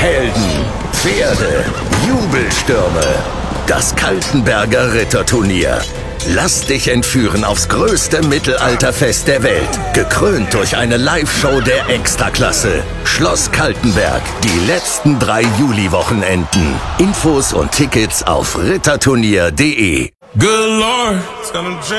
Helden, Pferde, Jubelstürme. Das Kaltenberger Ritterturnier. Lass dich entführen aufs größte Mittelalterfest der Welt. Gekrönt durch eine Live-Show der Extraklasse. Schloss Kaltenberg. Die letzten 3 Juli-Wochenenden. Infos und Tickets auf ritterturnier.de. Good Lord.